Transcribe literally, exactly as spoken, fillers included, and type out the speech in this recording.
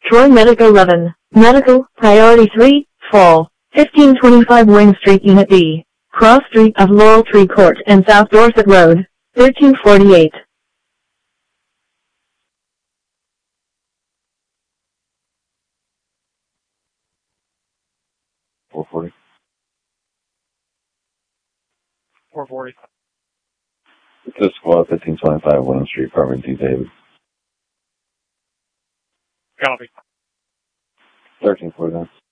Troy Medical eleven. Medical, Priority three, Fall. fifteen twenty-five Wing Street Unit D. Cross Street of Laurel Tree Court and South Dorset Road. thirteen forty-eight. four forty. four forty. This squad, fifteen twenty-five William Street, Apartment D, David. Copy. thirteen forty-nine.